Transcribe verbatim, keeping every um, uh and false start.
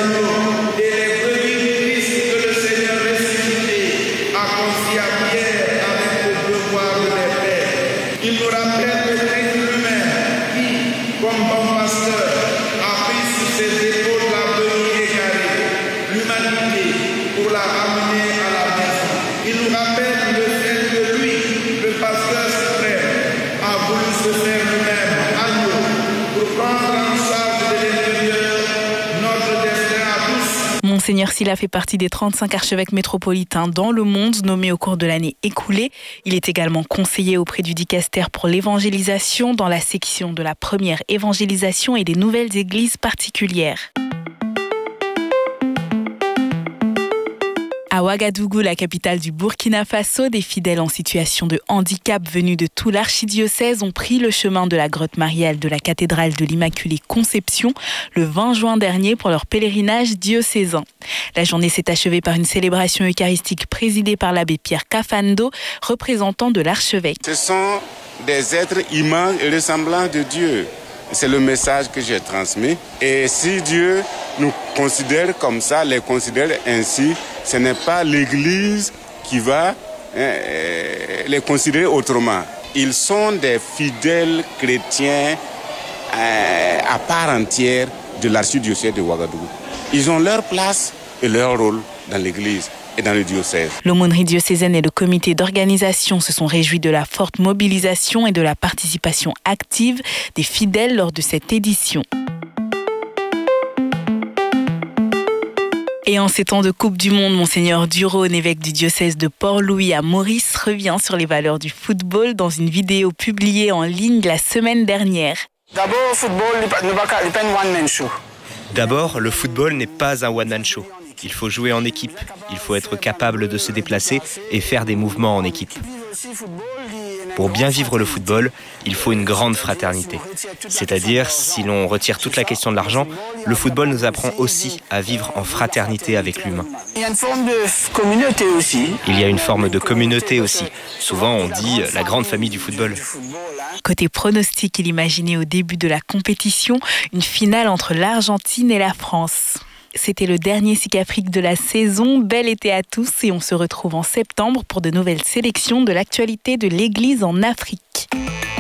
agneaux et les brebis tristes que le Seigneur ressuscité a confiés à Pierre avec le devoir de les paix. Il nous rappelle le Christ lui-même qui, comme bon pasteur, a pris sur ses épaules la brebis égarée, l'humanité, pour la ramener à la maison. Il nous rappelle le fait que lui, le pasteur suprême, a voulu se faire lui-même agneau pour prendre en charge de l'intérieur notre destin à tous. Monseigneur Sylla fait partie des trente-cinq archevêques métropolitains dans le monde nommés au cours de l'année écoulée. Il est également conseiller auprès du dicaster pour l'évangélisation dans la section de la première évangélisation et des nouvelles églises particulières. À Ouagadougou, la capitale du Burkina Faso, des fidèles en situation de handicap venus de tout l'archidiocèse ont pris le chemin de la grotte mariale de la cathédrale de l'Immaculée Conception le vingt juin dernier pour leur pèlerinage diocésain. La journée s'est achevée par une célébration eucharistique présidée par l'abbé Pierre Cafando, représentant de l'archevêque. Ce sont des êtres immenses et ressemblants de Dieu. C'est le message que j'ai transmis. Et si Dieu nous considère comme ça, les considère ainsi, ce n'est pas l'Église qui va euh, les considérer autrement. Ils sont des fidèles chrétiens euh, à part entière de l'archidiocèse de Ouagadougou. Ils ont leur place et leur rôle dans l'Église et dans le diocèse. L'aumônerie diocésaine et le comité d'organisation se sont réjouis de la forte mobilisation et de la participation active des fidèles lors de cette édition. Et en ces temps de Coupe du Monde, Monseigneur Duron, évêque du diocèse de Port-Louis à Maurice, revient sur les valeurs du football dans une vidéo publiée en ligne la semaine dernière. D'abord, le football n'est pas un one-man show. D'abord, le football n'est pas un one-man show. Il faut jouer en équipe, il faut être capable de se déplacer et faire des mouvements en équipe. Pour bien vivre le football, il faut une grande fraternité. C'est-à-dire, si l'on retire toute la question de l'argent, le football nous apprend aussi à vivre en fraternité avec l'humain. Il y a une forme de communauté aussi. Il y a une forme de communauté aussi. Souvent, on dit la grande famille du football. Côté pronostic, il imaginait au début de la compétition une finale entre l'Argentine et la France. C'était le dernier S I C Afrique de la saison. Bel été à tous et on se retrouve en septembre pour de nouvelles sélections de l'actualité de l'Église en Afrique.